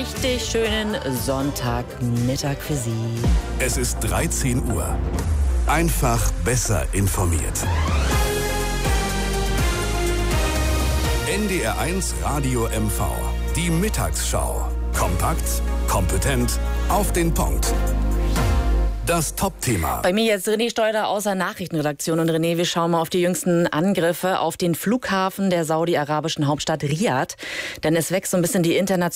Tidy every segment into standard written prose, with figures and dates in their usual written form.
richtig schönen Sonntagmittag für Sie. Es ist 13 Uhr. Einfach besser informiert. NDR1 Radio MV. Die Mittagsschau. Kompakt, kompetent, auf den Punkt. Das Top-Thema. Bei mir jetzt René Steuder aus der Nachrichtenredaktion. Und René, wir schauen mal auf die jüngsten Angriffe auf den Flughafen der saudi-arabischen Hauptstadt Riyadh. Denn es wächst so ein bisschen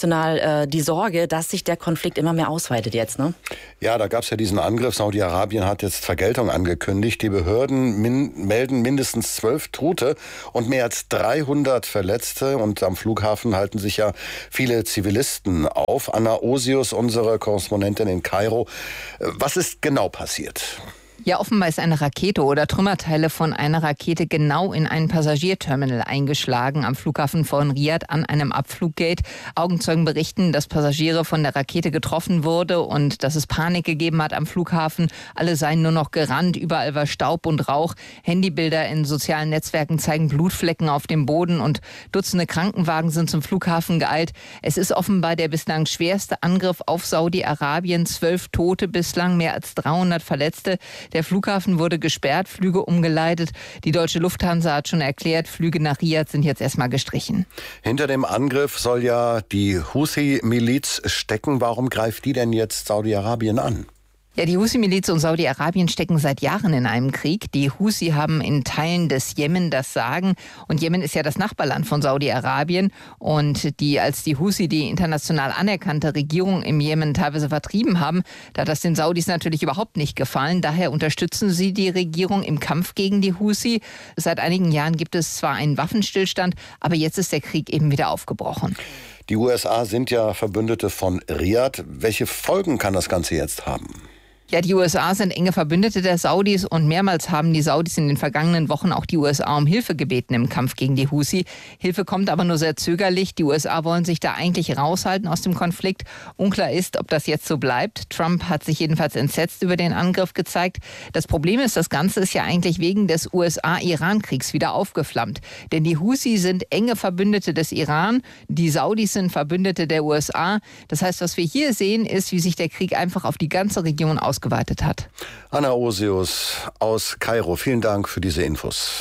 die Sorge, dass sich der Konflikt immer mehr ausweitet jetzt, ne? Ja, da gab es ja diesen Angriff. Saudi-Arabien hat jetzt Vergeltung angekündigt. Die Behörden melden mindestens 12 Tote und mehr als 300 Verletzte. Und am Flughafen halten sich ja viele Zivilisten auf. Anna Osius, unsere Korrespondentin in Kairo. Was ist genau passiert? Ja, offenbar ist eine Rakete oder Trümmerteile von einer Rakete genau in ein Passagierterminal eingeschlagen am Flughafen von Riyadh an einem Abfluggate. Augenzeugen berichten, dass Passagiere von der Rakete getroffen wurde und dass es Panik gegeben hat am Flughafen. Alle seien nur noch gerannt, überall war Staub und Rauch. Handybilder in sozialen Netzwerken zeigen Blutflecken auf dem Boden und Dutzende Krankenwagen sind zum Flughafen geeilt. Es ist offenbar der bislang schwerste Angriff auf Saudi-Arabien. 12 Tote bislang, mehr als 300 Verletzte. Der Flughafen wurde gesperrt, Flüge umgeleitet. Die deutsche Lufthansa hat schon erklärt, Flüge nach Riyadh sind jetzt erstmal gestrichen. Hinter dem Angriff soll ja die Houthi-Miliz stecken. Warum greift die denn jetzt Saudi-Arabien an? Ja, die Houthi-Miliz und Saudi-Arabien stecken seit Jahren in einem Krieg. Die Houthi haben in Teilen des Jemen das Sagen. Und Jemen ist ja das Nachbarland von Saudi-Arabien. Und als die Houthi die international anerkannte Regierung im Jemen teilweise vertrieben haben, da hat das den Saudis natürlich überhaupt nicht gefallen. Daher unterstützen sie die Regierung im Kampf gegen die Houthi. Seit einigen Jahren gibt es zwar einen Waffenstillstand, aber jetzt ist der Krieg eben wieder aufgebrochen. Die USA sind ja Verbündete von Riyadh. Welche Folgen kann das Ganze jetzt haben? Ja, die USA sind enge Verbündete der Saudis und mehrmals haben die Saudis in den vergangenen Wochen auch die USA um Hilfe gebeten im Kampf gegen die Houthi. Hilfe kommt aber nur sehr zögerlich. Die USA wollen sich da eigentlich raushalten aus dem Konflikt. Unklar ist, ob das jetzt so bleibt. Trump hat sich jedenfalls entsetzt über den Angriff gezeigt. Das Problem ist, das Ganze ist ja eigentlich wegen des USA-Iran-Kriegs wieder aufgeflammt. Denn die Houthi sind enge Verbündete des Iran. Die Saudis sind Verbündete der USA. Das heißt, was wir hier sehen, ist, wie sich der Krieg einfach auf die ganze Region ausgeweitet hat. Anna Osius aus Kairo, vielen Dank für diese Infos.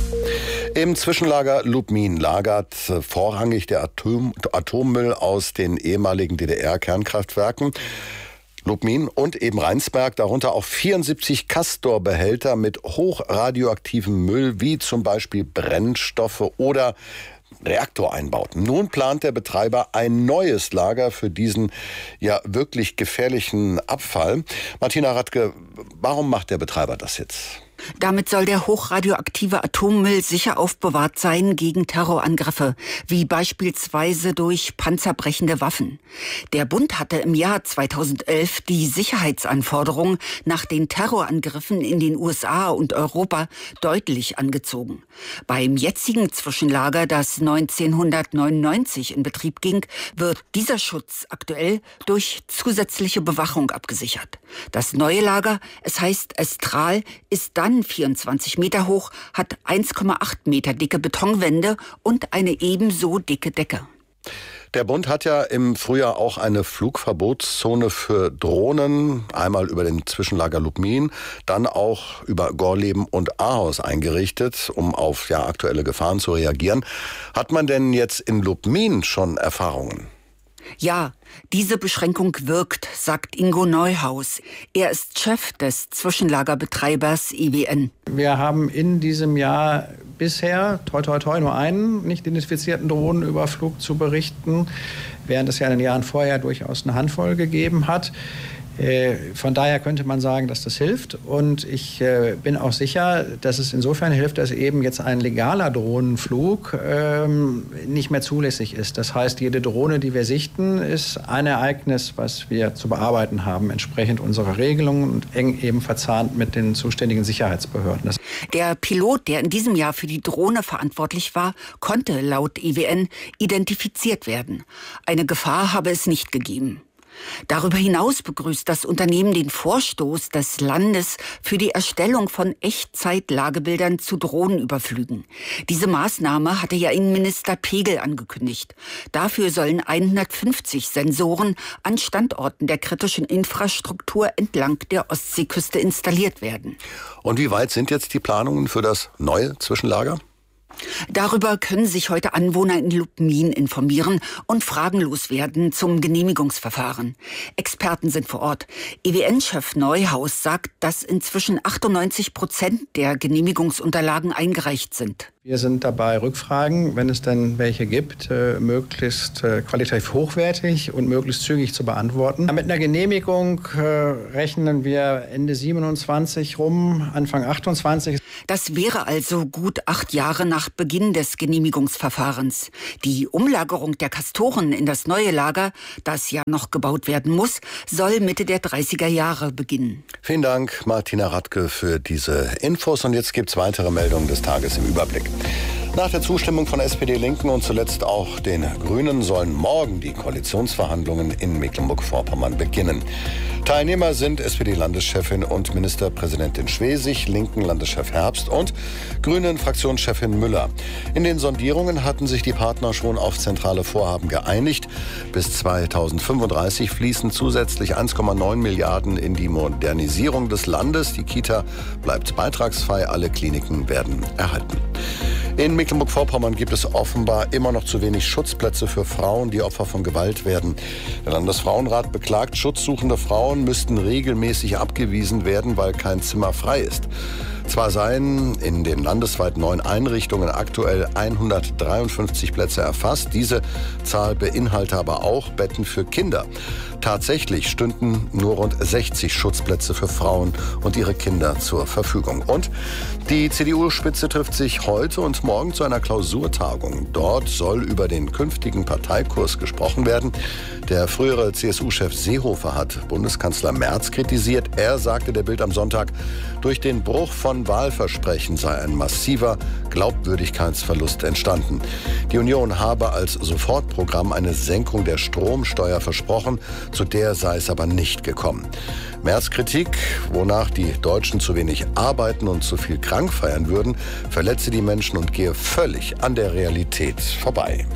Im Zwischenlager Lubmin lagert vorrangig der Atommüll aus den ehemaligen DDR-Kernkraftwerken. Lubmin und eben Rheinsberg, darunter auch 74 Castor-Behälter mit hochradioaktivem Müll, wie zum Beispiel Brennstoffe oder Reaktoreinbauten. Nun plant der Betreiber ein neues Lager für diesen ja wirklich gefährlichen Abfall. Martina Radke, warum macht der Betreiber das jetzt? Damit soll der hochradioaktive Atommüll sicher aufbewahrt sein gegen Terrorangriffe, wie beispielsweise durch panzerbrechende Waffen. Der Bund hatte im Jahr 2011 die Sicherheitsanforderungen nach den Terrorangriffen in den USA und Europa deutlich angezogen. Beim jetzigen Zwischenlager, das 1999 in Betrieb ging, wird dieser Schutz aktuell durch zusätzliche Bewachung abgesichert. Das neue Lager, es heißt Estral, ist dann 24 Meter hoch, hat 1,8 Meter dicke Betonwände und eine ebenso dicke Decke. Der Bund hat ja im Frühjahr auch eine Flugverbotszone für Drohnen, einmal über den Zwischenlager Lubmin, dann auch über Gorleben und Ahaus eingerichtet, um auf aktuelle Gefahren zu reagieren. Hat man denn jetzt in Lubmin schon Erfahrungen? Ja, diese Beschränkung wirkt, sagt Ingo Neuhaus. Er ist Chef des Zwischenlagerbetreibers IWN. Wir haben in diesem Jahr bisher, toi toi toi, nur einen nicht identifizierten Drohnenüberflug zu berichten, während es ja in den Jahren vorher durchaus eine Handvoll gegeben hat. Von daher könnte man sagen, dass das hilft. Und ich bin auch sicher, dass es insofern hilft, dass eben jetzt ein legaler Drohnenflug nicht mehr zulässig ist. Das heißt, jede Drohne, die wir sichten, ist ein Ereignis, was wir zu bearbeiten haben, entsprechend unserer Regelungen und eng eben verzahnt mit den zuständigen Sicherheitsbehörden. Der Pilot, der in diesem Jahr für die Drohne verantwortlich war, konnte laut IWN identifiziert werden. Eine Gefahr habe es nicht gegeben. Darüber hinaus begrüßt das Unternehmen den Vorstoß des Landes für die Erstellung von Echtzeit-Lagebildern zu Drohnenüberflügen. Diese Maßnahme hatte ja Innenminister Pegel angekündigt. Dafür sollen 150 Sensoren an Standorten der kritischen Infrastruktur entlang der Ostseeküste installiert werden. Und wie weit sind jetzt die Planungen für das neue Zwischenlager? Darüber können sich heute Anwohner in Lubmin informieren und Fragen loswerden zum Genehmigungsverfahren. Experten sind vor Ort. EWN-Chef Neuhaus sagt, dass inzwischen 98% der Genehmigungsunterlagen eingereicht sind. Wir sind dabei, Rückfragen, wenn es denn welche gibt, möglichst qualitativ hochwertig und möglichst zügig zu beantworten. Mit einer Genehmigung rechnen wir Ende 27 rum, Anfang 28. Das wäre also gut 8 Jahre nach Beginn des Genehmigungsverfahrens. Die Umlagerung der Castoren in das neue Lager, das ja noch gebaut werden muss, soll Mitte der 30er Jahre beginnen. Vielen Dank, Martina Radke, für diese Infos. Und jetzt gibt's weitere Meldungen des Tages im Überblick. Nach der Zustimmung von SPD, Linken und zuletzt auch den Grünen sollen morgen die Koalitionsverhandlungen in Mecklenburg-Vorpommern beginnen. Teilnehmer sind SPD-Landeschefin und Ministerpräsidentin Schwesig, linken Landeschef Herbst und Grünen-Fraktionschefin Müller. In den Sondierungen hatten sich die Partner schon auf zentrale Vorhaben geeinigt. Bis 2035 fließen zusätzlich 1,9 Milliarden in die Modernisierung des Landes. Die Kita bleibt beitragsfrei, alle Kliniken werden erhalten. In Mecklenburg-Vorpommern gibt es offenbar immer noch zu wenig Schutzplätze für Frauen, die Opfer von Gewalt werden. Der Landesfrauenrat beklagt, schutzsuchende Frauen müssten regelmäßig abgewiesen werden, weil kein Zimmer frei ist. Zwar seien in den landesweit 9 Einrichtungen aktuell 153 Plätze erfasst. Diese Zahl beinhalte aber auch Betten für Kinder. Tatsächlich stünden nur rund 60 Schutzplätze für Frauen und ihre Kinder zur Verfügung. Und die CDU-Spitze trifft sich heute und morgen zu einer Klausurtagung. Dort soll über den künftigen Parteikurs gesprochen werden. Der frühere CSU-Chef Seehofer hat Bundeskanzler Merz kritisiert. Er sagte der Bild am Sonntag, durch den Bruch von Wahlversprechen sei ein massiver Glaubwürdigkeitsverlust entstanden. Die Union habe als Sofortprogramm eine Senkung der Stromsteuer versprochen, zu der sei es aber nicht gekommen. Merz Kritik, wonach die Deutschen zu wenig arbeiten und zu viel krank feiern würden, verletze die Menschen und gehe völlig an der Realität vorbei.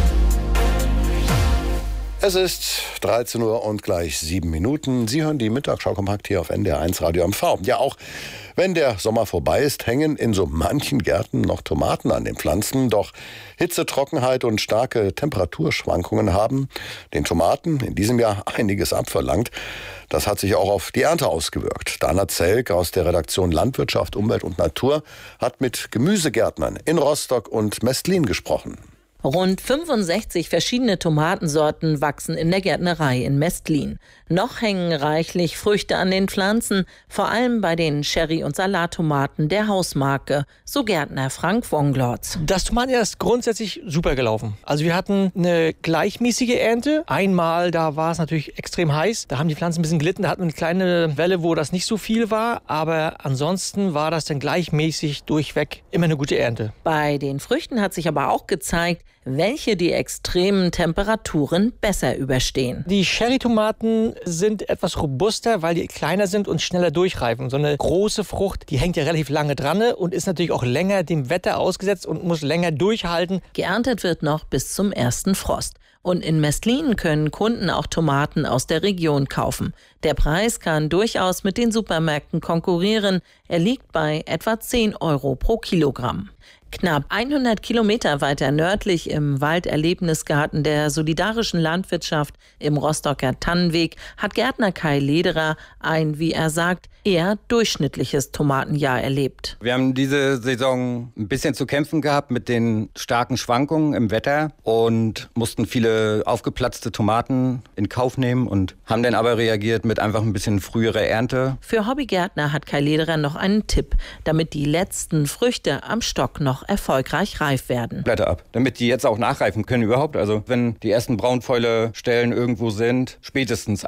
Es ist 13 Uhr und gleich 7 Minuten. Sie hören die Mittagsschau kompakt hier auf NDR 1 Radio MV. Ja, auch wenn der Sommer vorbei ist, hängen in so manchen Gärten noch Tomaten an den Pflanzen. Doch Hitze, Trockenheit und starke Temperaturschwankungen haben den Tomaten in diesem Jahr einiges abverlangt. Das hat sich auch auf die Ernte ausgewirkt. Dana Zelk aus der Redaktion Landwirtschaft, Umwelt und Natur hat mit Gemüsegärtnern in Rostock und Mestlin gesprochen. Rund 65 verschiedene Tomatensorten wachsen in der Gärtnerei in Mestlin. Noch hängen reichlich Früchte an den Pflanzen, vor allem bei den Cherry- und Salattomaten der Hausmarke, so Gärtner Frank Wonglotz. Das Tomatenjahr ist grundsätzlich super gelaufen. Also wir hatten eine gleichmäßige Ernte. Einmal, da war es natürlich extrem heiß, da haben die Pflanzen ein bisschen gelitten, da hatten wir eine kleine Welle, wo das nicht so viel war, aber ansonsten war das dann gleichmäßig durchweg immer eine gute Ernte. Bei den Früchten hat sich aber auch gezeigt, welche die extremen Temperaturen besser überstehen. Die Cherry-Tomaten sind etwas robuster, weil die kleiner sind und schneller durchreifen. So eine große Frucht, die hängt ja relativ lange dran und ist natürlich auch länger dem Wetter ausgesetzt und muss länger durchhalten. Geerntet wird noch bis zum ersten Frost. Und in Mestlin können Kunden auch Tomaten aus der Region kaufen. Der Preis kann durchaus mit den Supermärkten konkurrieren. Er liegt bei etwa 10 € pro Kilogramm. Knapp 100 Kilometer weiter nördlich im Walderlebnisgarten der Solidarischen Landwirtschaft im Rostocker Tannenweg hat Gärtner Kai Lederer ein, wie er sagt, eher durchschnittliches Tomatenjahr erlebt. Wir haben diese Saison ein bisschen zu kämpfen gehabt mit den starken Schwankungen im Wetter und mussten viele aufgeplatzte Tomaten in Kauf nehmen und haben dann aber reagiert mit einfach ein bisschen früherer Ernte. Für Hobbygärtner hat Kai Lederer noch einen Tipp, damit die letzten Früchte am Stock noch erfolgreich reif werden. Blätter ab, damit die jetzt auch nachreifen können überhaupt. Also wenn die ersten Braunfäule-Stellen irgendwo sind, spätestens ab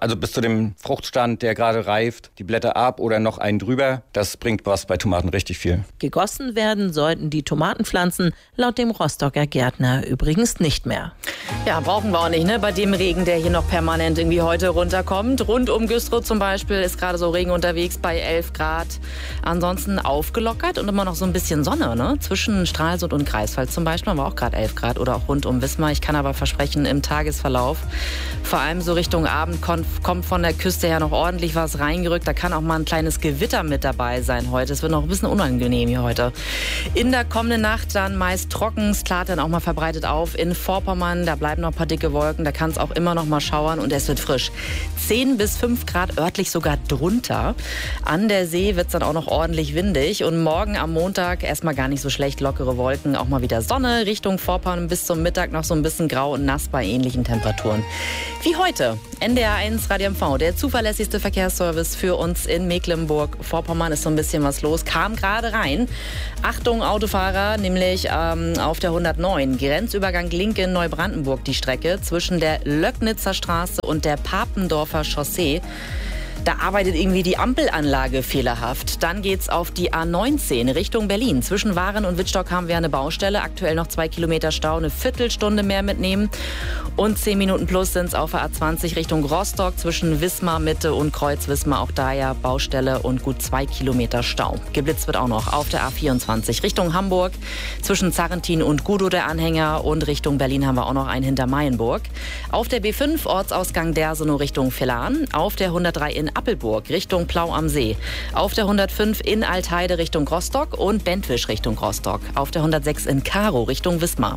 Also bis zu dem Fruchtstand, der gerade reift, die Blätter ab oder noch einen drüber. Das bringt was bei Tomaten richtig viel. Gegossen werden sollten die Tomatenpflanzen laut dem Rostocker Gärtner übrigens nicht mehr. Ja, brauchen wir auch nicht, ne? Bei dem Regen, der hier noch permanent irgendwie heute runterkommt. Rund um Güstrow zum Beispiel ist gerade so Regen unterwegs bei 11 Grad. Ansonsten aufgelockert und immer noch so ein bisschen Sonne, ne? Zwischen Stralsund und Greifswald zum Beispiel haben wir auch gerade 11 Grad oder auch rund um Wismar. Ich kann aber versprechen, im Tagesverlauf, vor allem so Richtung Abend, kommt von der Küste her noch ordentlich was reingerückt. Da kann auch mal ein kleines Gewitter mit dabei sein heute. Es wird noch ein bisschen unangenehm hier heute. In der kommenden Nacht dann meist trocken. Es klart dann auch mal verbreitet auf in Vorpommern. Da bleiben noch ein paar dicke Wolken. Da kann es auch immer noch mal schauern und es wird frisch. 10 bis 5 Grad örtlich sogar drunter. An der See wird es dann auch noch ordentlich windig. Und morgen am Montag erstmal gar nicht so schlecht. Lockere Wolken, auch mal wieder Sonne. Richtung Vorpommern bis zum Mittag noch so ein bisschen grau und nass bei ähnlichen Temperaturen. Wie heute. NDR 1 Radio MV, der zuverlässigste Verkehrsservice für uns in Mecklenburg-Vorpommern. Ist so ein bisschen was los. Kam gerade rein. Achtung Autofahrer, nämlich auf der 109. Grenzübergang Linke Neubrandenburg die Strecke zwischen der Löcknitzer Straße und der Papendorfer Chaussee. Da arbeitet irgendwie die Ampelanlage fehlerhaft. Dann geht's auf die A19 Richtung Berlin. Zwischen Waren und Wittstock haben wir eine Baustelle. Aktuell noch 2 Kilometer Stau, eine Viertelstunde mehr mitnehmen. Und 10 Minuten plus sind es auf der A20 Richtung Rostock zwischen Wismar Mitte und Kreuz Wismar. Auch da ja Baustelle und gut 2 Kilometer Stau. Geblitzt wird auch noch auf der A24 Richtung Hamburg. Zwischen Zarrentin und Gudow der Anhänger. Und Richtung Berlin haben wir auch noch einen hinter Mayenburg. Auf der B5 Ortsausgang Dersenow Richtung Villahn. Auf der 103 in Appelburg Richtung Plau am See. Auf der 105 in Altheide Richtung Rostock und Bentwisch Richtung Rostock. Auf der 106 in Karow Richtung Wismar.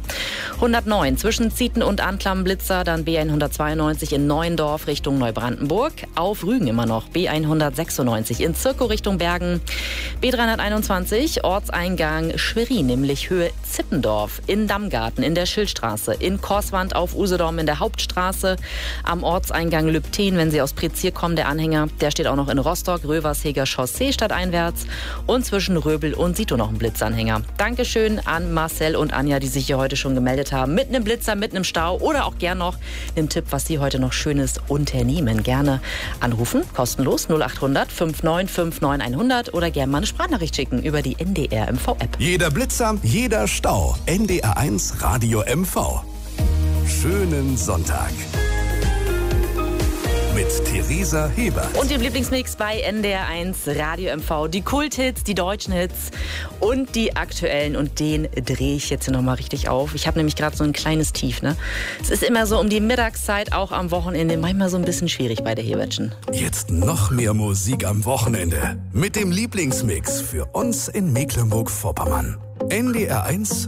109 zwischen Zieten und Anklam Blitzer, dann B192 in Neuendorf Richtung Neubrandenburg. Auf Rügen immer noch B196 in Zirkow Richtung Bergen. B321 Ortseingang Schwerin, nämlich Höhe Zippendorf. In Dammgarten in der Schildstraße. In Korswand auf Usedom in der Hauptstraße. Am Ortseingang Lübten, wenn Sie aus Prezier kommen, der Anhänger, der steht auch noch in Rostock, Röversheger Chaussee stadteinwärts und zwischen Röbel und Sito noch ein Blitzanhänger. Dankeschön an Marcel und Anja, die sich hier heute schon gemeldet haben. Mit einem Blitzer, mit einem Stau oder auch gern noch einem Tipp, was Sie heute noch Schönes unternehmen. Gerne anrufen, kostenlos 0800 59 59 100 oder gerne mal eine Sprachnachricht schicken über die NDR MV-App. Jeder Blitzer, jeder Stau. NDR 1 Radio MV. Schönen Sonntag. Mit Theresa Hebert. Und dem Lieblingsmix bei NDR 1 Radio MV. Die Kulthits, die deutschen Hits und die aktuellen. Und den drehe ich jetzt hier nochmal richtig auf. Ich habe nämlich gerade so ein kleines Tief. Ne? Es ist immer so um die Mittagszeit, auch am Wochenende, manchmal so ein bisschen schwierig bei der Hebertschen. Jetzt noch mehr Musik am Wochenende. Mit dem Lieblingsmix für uns in Mecklenburg-Vorpommern. NDR 1